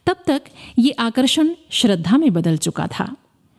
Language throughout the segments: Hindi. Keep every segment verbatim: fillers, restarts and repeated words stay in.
तब तक ये आकर्षण श्रद्धा में बदल चुका था।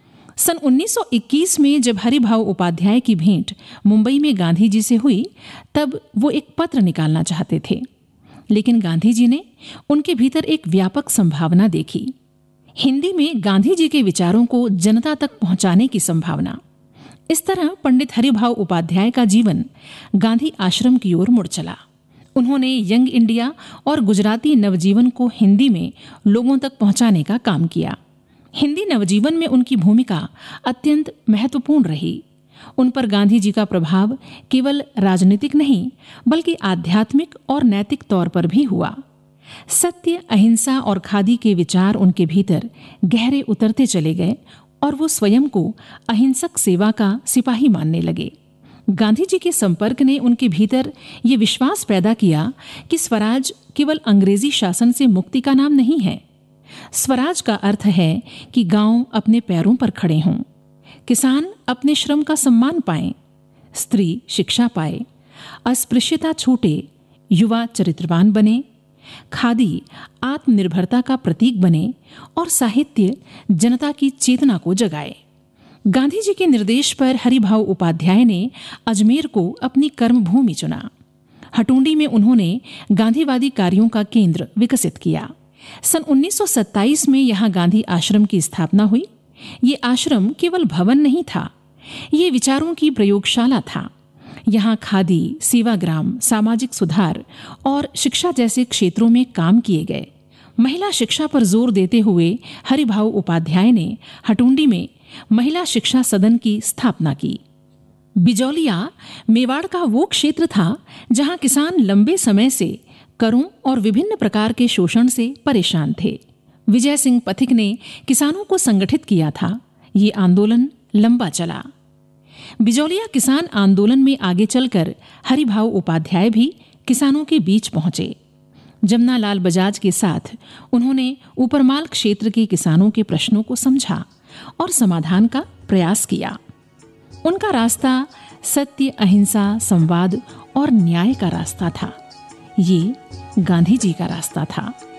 सन उन्नीस सौ इक्कीस में जब हरिभाऊ उपाध्याय की भेंट मुंबई में गांधी जी से हुई, तब वो एक पत्र निकालना चाहते थे, लेकिन गांधी जी ने उनके भीतर एक व्यापक संभावना देखी। हिंदी में गांधी जी के विचारों को जनता तक पहुंचाने की संभावना। इस तरह पंडित हरिभाऊ उपाध्याय का जीवन गांधी आश्रम की ओर मुड़ चला। उन्होंने यंग इंडिया और गुजराती नवजीवन को हिंदी में लोगों तक पहुंचाने का काम किया। हिंदी नवजीवन में उनकी भूमिका अत्यंत महत्वपूर्ण रही। उन पर गांधी जी का प्रभाव केवल राजनीतिक नहीं, बल्कि आध्यात्मिक और नैतिक तौर पर भी हुआ। सत्य, अहिंसा और खादी के विचार उनके भीतर गहरे उतरते चले गए और वो स्वयं को अहिंसक सेवा का सिपाही मानने लगे। गांधी जी के संपर्क ने उनके भीतर ये विश्वास पैदा किया कि स्वराज केवल अंग्रेजी शासन से मुक्ति का नाम नहीं है। स्वराज का अर्थ है कि गांव अपने पैरों पर खड़े हों, किसान अपने श्रम का सम्मान पाएं, स्त्री शिक्षा पाए, अस्पृश्यता छूटे, युवा चरित्रवान बने, खादी आत्मनिर्भरता का प्रतीक बने और साहित्य जनता की चेतना को जगाए। गांधी जी के निर्देश पर हरिभाऊ उपाध्याय ने अजमेर को अपनी कर्मभूमि चुना। हटुंडी में उन्होंने गांधीवादी कार्यों का केंद्र विकसित किया। सन उन्नीस सौ सत्ताईस में यहाँ गांधी आश्रम की स्थापना हुई। ये आश्रम केवल भवन नहीं था, ये विचारों की प्रयोगशाला था। यहाँ खादी, सेवाग्राम, सामाजिक सुधार और शिक्षा जैसे क्षेत्रों में काम किए गए। महिला शिक्षा पर जोर देते हुए हरिभाऊ उपाध्याय ने हटुंडी में महिला शिक्षा सदन की स्थापना की। बिजौलिया मेवाड़ का वो क्षेत्र था जहाँ किसान लंबे समय से करों और विभिन्न प्रकार के शोषण से परेशान थे। विजय सिंह पथिक ने किसानों को संगठित किया था। ये आंदोलन लंबा चला। बिजौलिया किसान आंदोलन में आगे चलकर हरिभाऊ उपाध्याय भी किसानों के बीच पहुंचे। जमनालाल बजाज के साथ उन्होंने ऊपरमाल क्षेत्र के किसानों के प्रश्नों को समझा और समाधान का प्रयास किया। उनका रास्ता सत्य, अहिंसा, संवाद और न्याय का रास्ता था। ये गांधी जी का रास्ता था।